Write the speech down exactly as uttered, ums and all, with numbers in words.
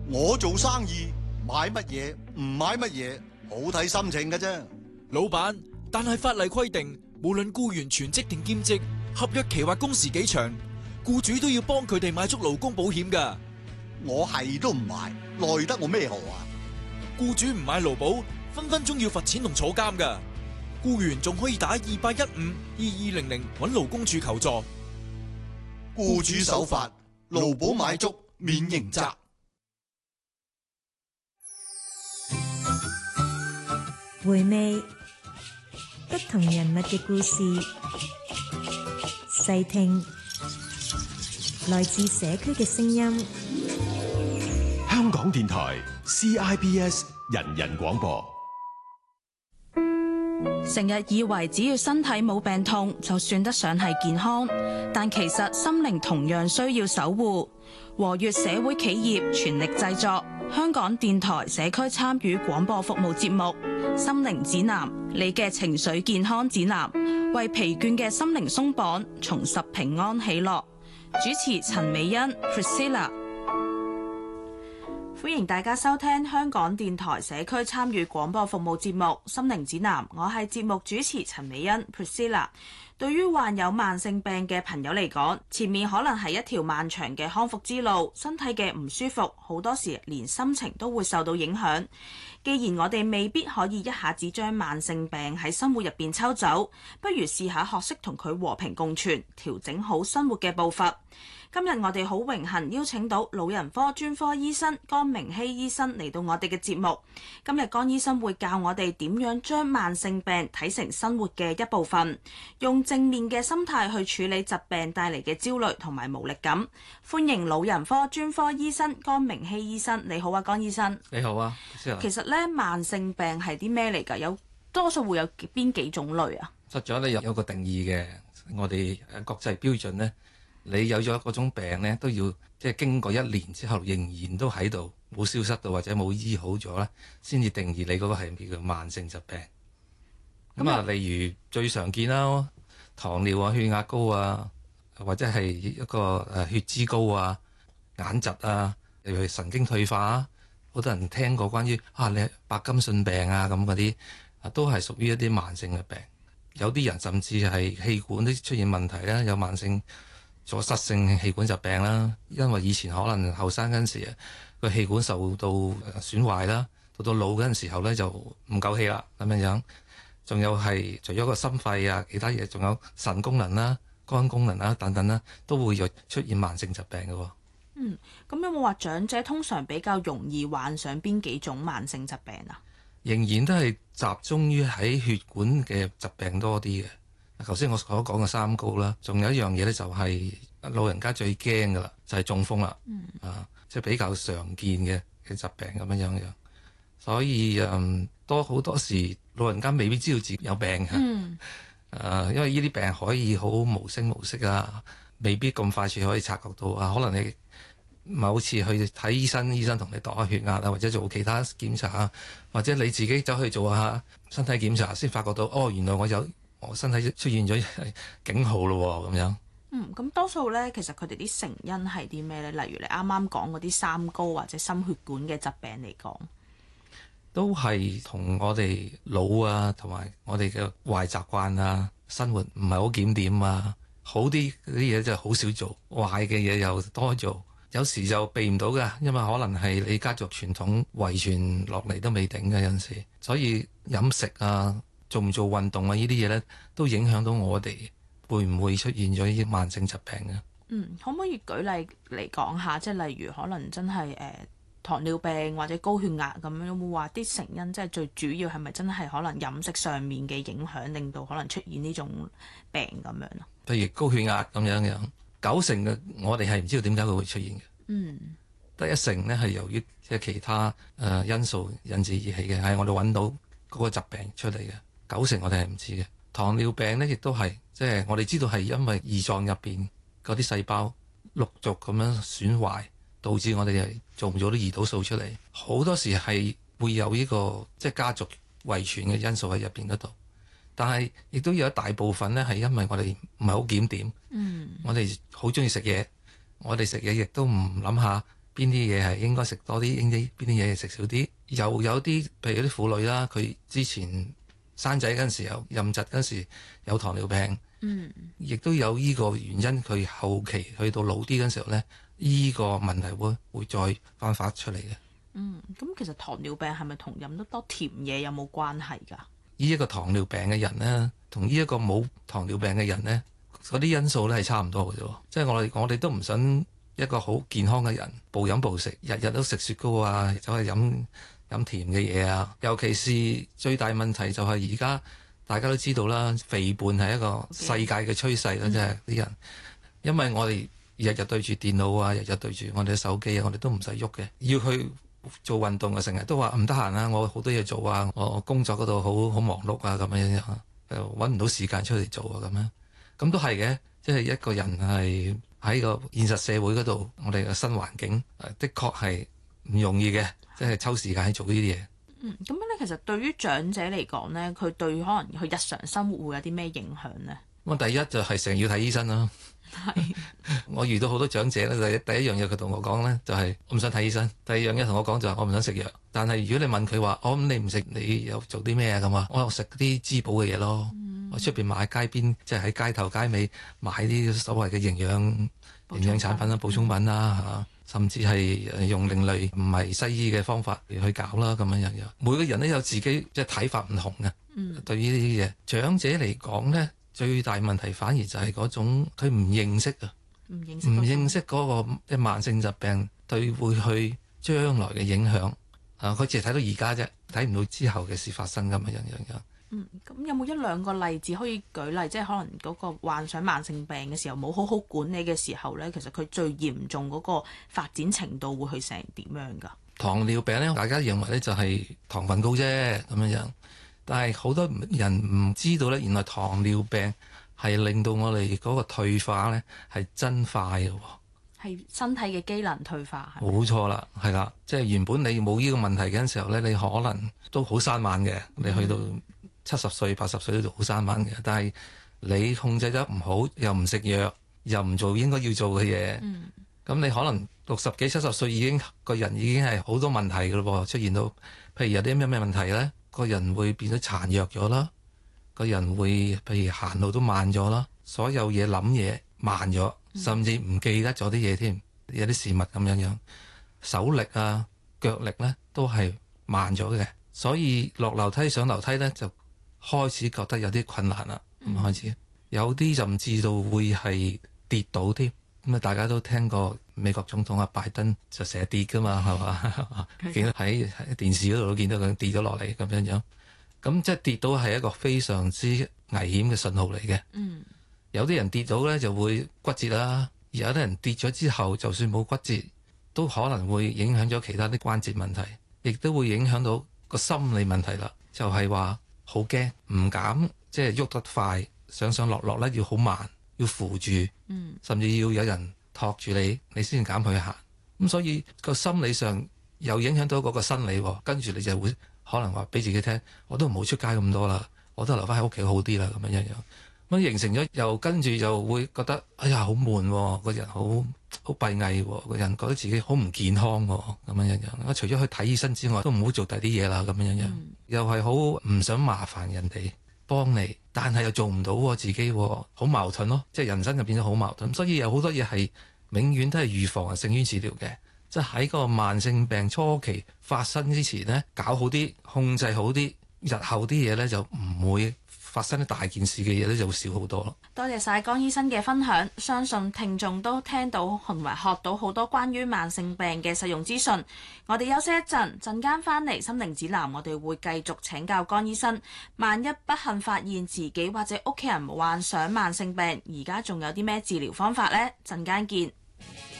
我做生意買乜嘢唔買乜嘢，好睇心情㗎啫。 老闆，但係法例規定，無論僱員全職定兼職，合約期或工時幾長，僱主都要幫佢哋買足勞工保險㗎。 我係都唔買，奈得我咩何啊？ 僱主唔買勞保，分分鐘要罰錢同坐監㗎。僱員仲可以打二八一五二二零零揾勞工處求助。 僱主守法，勞保買足，免刑責。 回味不同人物嘅故事，細聽來自社區嘅聲音。 香港電台 C I B S 人人廣播。 成日以為只要身體冇病痛就算得上係健康，但其實心靈同樣需要守護。和悅社會企業全力製作香港電台社區參與廣播服務節目《心靈指南》，你嘅情緒健康指南，為疲倦嘅心靈鬆綁，重拾平安喜樂。主持陳美欣 Priscilla。歡迎大家收聽香港電台社區參與廣播服務節目《心靈指南》，我係節目主持陳美欣 Priscilla。對於患有慢性病嘅朋友嚟講，前面可能係一條漫長嘅康復之路，身體嘅唔舒服，好多時連心情都會受到影響。既然我哋未必可以一下子將慢性病喺生活入邊抽走，不如試下學識同佢和平共存，調整好生活嘅步伐。今日我哋好榮幸邀請到老人科專科醫生江明希醫生嚟到我哋嘅節目。今日江醫生會教我哋點樣將慢性病睇成生活嘅一部分，用正面嘅心態去處理疾病帶嚟嘅焦慮同埋無力感。歡迎老人科專科醫生江明希醫生。你好啊，江醫生。 你好啊。 其實咧，慢性病係啲咩嚟㗎？有多數會有邊幾種類啊？ 實在咧有有個定義嘅，我哋誒國際標準咧。你有咗嗰種病咧，都要即係經過一年之後，仍然都喺度，冇消失到或者冇醫好咗咧，先至定義你嗰個係叫做慢性疾病。咁啊，例如最常見啦，糖尿啊、血壓高啊，或者係一個誒血脂高啊、眼疾啊，例如神經退化啊，好多人聽過關於啊你白金遜病啊咁嗰啲，啊都係屬於一啲慢性嘅病。有啲人甚至係氣管都出現問題啦，有慢性阻塞性氣管疾病啦，因為以前可能後生嗰陣時啊，個氣管受到損壞啦，到到老嗰陣時候咧就唔夠氣啦咁樣樣。仲有係除咗個心肺啊，其他嘢仲有腎功能啦、肝功能啦等等啦，都會有出現慢性疾病嘅喎。 嗯，咁有冇話長者通常比較容易患上邊幾種慢性疾病啊？ 仍然都係集中於喺血管嘅疾病多啲嘅。頭先我所講嘅三高啦，仲有一樣嘢咧，就係老人家最驚噶啦，就係、是、中風啦。嗯、啊，即係比較常見嘅嘅疾病咁樣樣樣。所以嗯，多好多時老人家未必知道自己有病嘅。嗯。誒、啊，因為呢啲病可以好無聲無息啊，未必咁快脆可以察覺到啊。可能你某次去睇醫生，醫生同你度下血壓啊，或者做其他檢查啊，或者你自己走去做下身體檢查，先發覺到哦，原來我有。我身體出現咗警號咯，咁樣。 嗯，咁多數咧，其實佢哋啲成因係啲咩咧？例如你啱啱講嗰啲三高或者心血管嘅疾病嚟講， 都係同我哋老啊，同埋我哋嘅壞習慣啊，生活唔係好檢點啊，好啲嗰啲嘢就好少做，壞嘅嘢又多做，有時就避唔到㗎，因為可能係你家族傳統遺傳落嚟都未定嘅有陣時，所以飲食啊。做唔做運動啊？呢啲嘢咧都影響到我哋會唔會出現咗呢啲慢性疾病嘅。 嗯，可唔可以舉例嚟講下？即係例如可能真係誒、呃、糖尿病或者高血壓咁樣，有冇話啲成因？即係最主要係咪真係可能飲食上面嘅影響，令到可能出現呢種病咁樣啊？ 譬如高血壓咁樣樣，九成嘅我哋係唔知道點解佢會出現嘅。嗯，得一成咧係由於即係其他誒、呃、因素引致而起嘅，係我哋揾到嗰個疾病出嚟嘅。九成我哋係唔知嘅。糖尿病咧亦都係，即係我哋知道係因為胰臟入邊嗰啲細胞陸續咁樣損壞，導致我哋係做唔到啲胰島素出嚟。好多時係會有呢個即係家族遺傳嘅因素喺入邊嗰度，但係亦都有一大部分咧係因為我哋唔係好檢點。嗯，我哋好中意食嘢，我哋食嘢亦都唔諗下邊啲嘢係應該食多啲，應啲邊啲嘢食少啲。又有啲譬如有啲婦女啦，佢之前生仔嗰陣時有妊娠嗰陣時有糖尿病， 嗯， 亦都有呢個原因。佢後期去到老啲嗰陣時候咧，呢個問題會會再翻發出嚟嘅。 嗯，咁其實糖尿病係咪同飲得多甜嘢有冇關係㗎？ 呢一個糖尿病嘅人咧，同呢一個冇糖尿病嘅人咧，嗰啲因素咧係差唔多嘅啫。即係我哋我哋都唔想一個好健康嘅人暴飲暴食，日日都食雪糕啊，走去飲飲甜嘅嘢啊。尤其是最大問題就係而家大家都知道啦，肥胖係一個世界嘅趨勢啦，即係啲人，因為我哋日日對住電腦啊，日日對住我哋嘅手機啊，我哋都唔使喐嘅，要去做運動啊，成日都話唔得閒啊，我好多嘢做啊，我工作嗰度好好忙碌啊，咁樣樣誒揾唔到時間出嚟做啊，咁樣咁都係嘅，即係一個人係喺個現實社會嗰度，我哋嘅新環境的確係唔容易嘅，即係抽時間去做呢啲嘢。 嗯，咁樣咧，其實對於長者嚟講咧，佢對可能佢日常生活會有啲咩影響咧？ 咁第一就係成日要睇醫生啦。 係， 我遇到好多長者咧，第一第一樣嘢佢同我講咧，就係我唔想睇醫生。第二樣嘢同我講就係我唔想食藥。但係如果你問佢話，我、哦、咁你唔食，你又做啲咩啊咁啊？我又食啲滋補嘅嘢咯。嗯、我出邊買街邊，即係喺街頭街尾買啲所謂嘅營養營養產品啦、補充品啦嚇。甚至係用另類唔係西醫嘅方法嚟去搞啦，咁樣樣樣。每個人都有自己即係睇法唔同嘅。嗯，對於呢啲嘢，長者嚟講咧，最大問題反而就係嗰種佢唔認識啊，唔認識唔認識嗰個即係慢性疾病對會去將來嘅影響啊！佢淨係睇到而家啫，睇唔到之後嘅事發生咁樣樣樣。 嗯，咁有冇一兩個例子可以舉例？即係可能嗰個患上慢性病嘅時候冇好好管理嘅時候咧，其實佢最嚴重嗰個發展程度會去成點樣㗎？ 糖尿病咧，大家認為咧就係糖分高啫咁樣樣，但係好多人唔知道咧，原來糖尿病係令到我哋嗰個退化咧係真快嘅喎， 係身體嘅機能退化係。 冇錯啦，係啦，即係原本你冇呢個問題嘅時候咧，你可能都好生猛嘅，你去到七十歲、八十歲都好生猛嘅，但係你控制得唔好，又唔食藥，又唔做應該要做嘅嘢，咁、嗯、你可能六十幾、七十歲已經個人已經係好多問題㗎咯喎，出現到譬如有啲咩咩問題咧，個人會變咗殘弱咗啦，個人會譬如行路都慢咗啦，所有嘢諗嘢慢咗，甚至唔記得咗啲嘢添，有啲事物咁樣樣，手力啊、腳力咧都係慢咗嘅，所以落樓梯上樓梯咧就開始覺得有啲困難啦，咁、嗯、開始有啲甚至到會係跌倒添，咁啊大家都聽過美國總統阿拜登就成日跌噶嘛，係嘛？見到喺喺電視嗰度都見到佢跌咗落嚟咁樣樣，咁即係跌倒係一個非常之危險嘅信號嚟嘅。嗯，有啲人跌倒咧就會骨折啦，而有啲人跌咗之後就算冇骨折，都可能會影響咗其他啲關節問題，亦都會影響到個心理問題啦，就係話。好驚，唔敢即係喐得快，上上落落咧要好慢，要扶住，嗯、甚至要有人托住你，你先敢去行。咁所以個心理上又影響到嗰個生理，跟住你就會可能話俾自己聽，我都唔好出街咁多啦，我都留翻喺屋企好啲啦，咁樣樣樣。咁形成咗，又跟住就會覺得，哎呀好悶，個人好好閉翳，個人覺得自己好唔健康咁樣樣樣。我除咗去睇醫生之外，都唔好做第啲嘢啦，咁樣樣樣。嗯、又係好唔想麻煩人哋幫你，但係又做唔到自己，好矛盾咯。即係人生就變咗好矛盾，所以有好多嘢係永遠都係預防係勝於治療嘅。即係喺個慢性病初期發生之前呢，搞好啲，控制好啲，日後啲嘢咧就唔會。發生啲大件事嘅嘢咧就會少好多咯。 多謝晒江醫生嘅分享，相信聽眾都聽到同埋學到好多關於慢性病嘅實用資訊。我哋休息一陣，陣間翻嚟心靈指南，我哋會繼續請教江醫生。萬一不幸發現自己或者屋企人患上慢性病，而家仲有啲咩治療方法呢？陣間見。